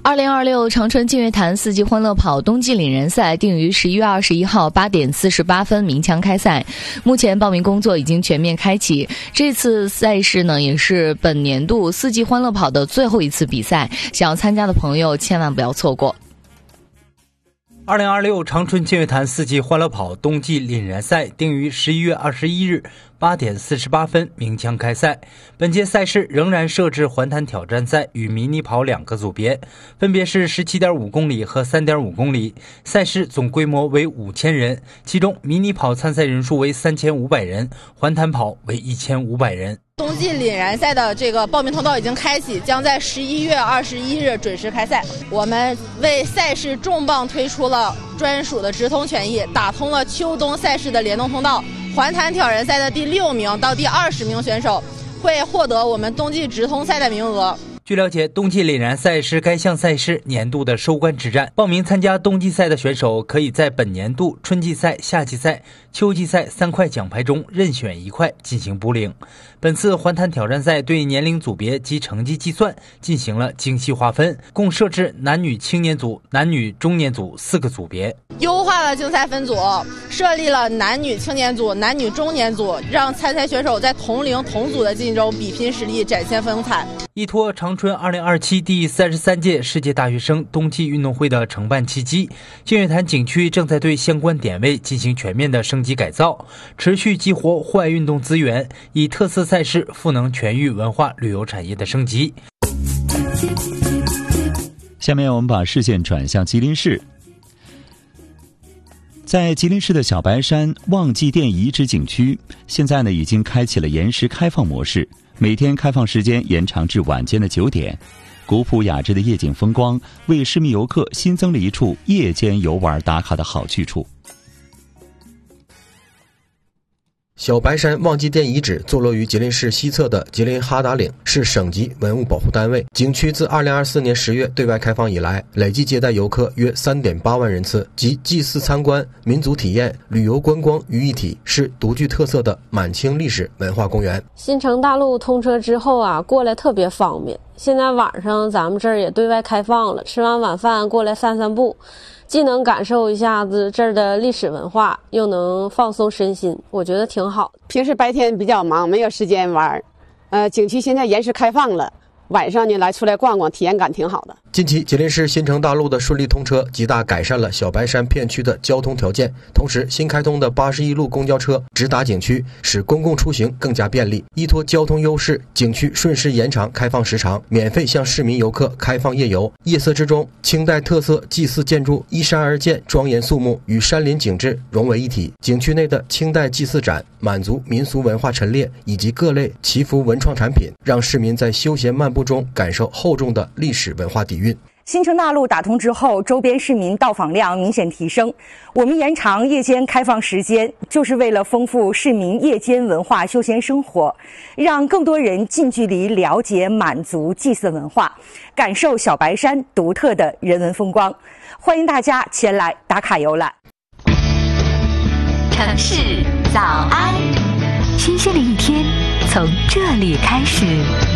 2026长春净月潭四季欢乐跑冬季领人赛定于11月21号8点48分鸣枪开赛，目前报名工作已经全面开启。这次赛事呢，也是本年度四季欢乐跑的最后一次比赛，想要参加的朋友千万不要错过。 2026长春净月潭四季欢乐跑冬季领人赛定于11月21日8点48分鸣枪开赛。本届赛事仍然设置环潭挑战赛与迷你跑两个组别，分别是 17.5 公里和 3.5 公里。赛事总规模为5000人，其中迷你跑参赛人数为3500人，环潭跑为1500人。 冬季领人赛的这个报名通道已经开启，将在11月21日准时开赛。我们为赛事重磅推出了专属的直通权益，打通了秋冬赛事的联动通道。环潭挑人赛的第6名到第20名选手会获得我们冬季直通赛的名额。 据了解，冬季领人赛是该项赛事年度的收官之战。报名参加冬季赛的选手可以在本年度春季赛、夏季赛、秋季赛3块奖牌中任选1块进行补领。本次环潭挑战赛对年龄组别及成绩计算进行了精细划分，共设置男女青年组、男女中年组4个组别， 优化了竞赛分组，设立了男女青年组、男女中年组，让参赛选手在同龄同组的竞争比拼实力，展现风采。 依托长春2027第33届世界大学生冬季运动会的承办契机，净月潭景区正在对相关点位进行全面的升级改造，持续激活户外运动资源，以特色赛事赋能全域文化旅游产业的升级。 下面我们把视线转向吉林市。在吉林市的小白山望祭殿遗址景区，现在呢已经开启了延时开放模式，每天开放时间延长至晚间的9点。古朴雅致的夜景风光为市民游客新增了一处夜间游玩打卡的好去处。 小白山望祭殿遗址坐落于吉林市西侧的吉林哈达岭，是省级文物保护单位。景区自2024年10月对外开放以来，累计接待游客约 3.8 万人次，集祭祀参观、民族体验、旅游观光于一体，是独具特色的满清历史文化公园。 新城大路通车之后啊，过来特别方便。现在晚上咱们这儿也对外开放了，吃完晚饭过来散散步，既能感受一下子这儿的历史文化，又能放松身心，我觉得挺好。 平时白天比较忙，没有时间玩，景区现在延时开放了，晚上呢出来逛逛，体验感挺好的。 近期吉林市新城大路的顺利通车，极大改善了小白山片区的交通条件。同时，新开通的81路公交车直达景区，使公共出行更加便利。依托交通优势，景区顺势延长开放时长，免费向市民游客开放夜游。夜色之中，清代特色祭祀建筑依山而建，庄严肃穆，与山林景致融为一体。景区内的清代祭祀展满足民俗文化陈列以及各类祈福文创产品，让市民在休闲漫步中感受厚重的历史文化底蕴。 新城大路打通之后，周边市民到访量明显提升。我们延长夜间开放时间，就是为了丰富市民夜间文化休闲生活，让更多人近距离了解满族祭祀文化，感受小白山独特的人文风光。欢迎大家前来打卡游览。 城市早安，新鲜的一天从这里开始。